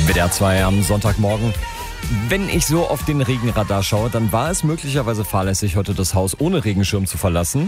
WDR 2 am Sonntagmorgen. Wenn ich so auf den Regenradar schaue, dann war es möglicherweise fahrlässig, heute das Haus ohne Regenschirm zu verlassen.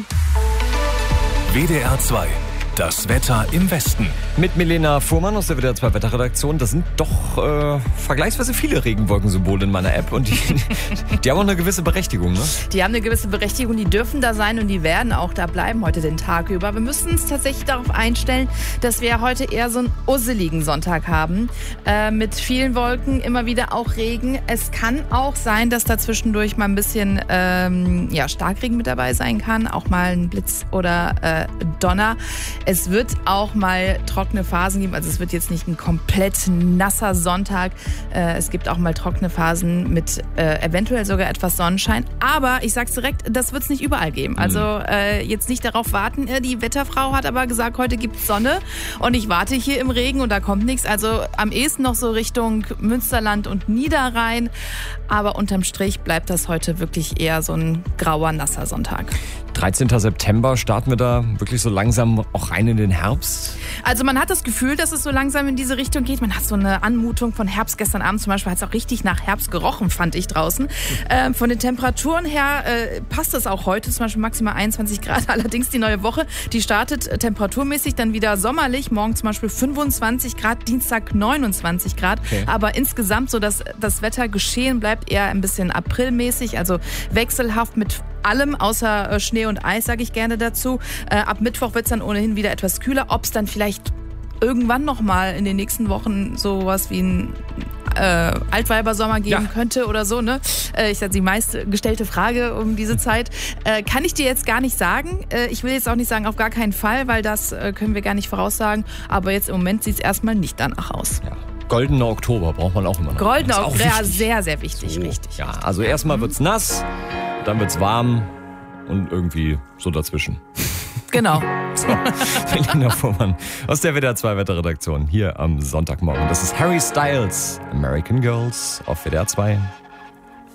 WDR 2, das Wetter im Westen. Mit Milena Fuhrmann aus der WDR 2 Wetterredaktion. Das sind doch vergleichsweise viele Regenwolkensymbole in meiner App und die haben auch eine gewisse Berechtigung, ne? Die haben eine gewisse Berechtigung, die dürfen da sein und die werden auch da bleiben heute den Tag über. Wir müssen uns tatsächlich darauf einstellen, dass wir heute eher so einen usseligen Sonntag haben. Mit vielen Wolken, immer wieder auch Regen. Es kann auch sein, dass da zwischendurch mal ein bisschen Starkregen mit dabei sein kann. Auch mal ein Blitz oder Donner. Es wird auch mal trockene Phasen geben. Also es wird jetzt nicht ein komplett nasser Sonntag. Es gibt auch mal trockene Phasen mit eventuell sogar etwas Sonnenschein. Aber ich sag's direkt, das wird's nicht überall geben. Also jetzt nicht darauf warten. Die Wetterfrau hat aber gesagt, heute gibt's Sonne und ich warte hier im Regen und da kommt nichts. Also am ehesten noch so Richtung Münsterland und Niederrhein. Aber unterm Strich bleibt das heute wirklich eher so ein grauer, nasser Sonntag. 13. September, starten wir da wirklich so langsam auch rein in den Herbst? Also man hat das Gefühl, dass es so langsam in diese Richtung geht. Man hat so eine Anmutung von Herbst. Gestern Abend zum Beispiel hat es auch richtig nach Herbst gerochen, fand ich draußen. Von den Temperaturen her passt es auch heute, zum Beispiel maximal 21 Grad. Allerdings die neue Woche, die startet temperaturmäßig dann wieder sommerlich. Morgen zum Beispiel 25 Grad, Dienstag 29 Grad. Okay. Aber insgesamt so, dass das Wettergeschehen bleibt eher ein bisschen aprilmäßig, also wechselhaft mit allem außer Schnee und Eis, sage ich gerne dazu. Ab Mittwoch wird es dann ohnehin wieder etwas kühler. Ob es dann vielleicht irgendwann nochmal in den nächsten Wochen sowas wie ein Altweibersommer geben könnte oder so, ne? Ich sage, die meistgestellte Frage um diese Zeit. Kann ich dir jetzt gar nicht sagen. Ich will jetzt auch nicht sagen, auf gar keinen Fall, weil das können wir gar nicht voraussagen. Aber jetzt im Moment sieht es erstmal nicht danach aus. Ja. Goldener Oktober braucht man auch immer noch. Goldener Oktober, ja, sehr, sehr wichtig, so, richtig. Ja, also erstmal wird's nass, dann wird's warm und irgendwie so dazwischen. Genau. So, Milena Fuhrmann aus der WDR 2 Wetterredaktion hier am Sonntagmorgen. Das ist Harry Styles, American Girls auf WDR 2.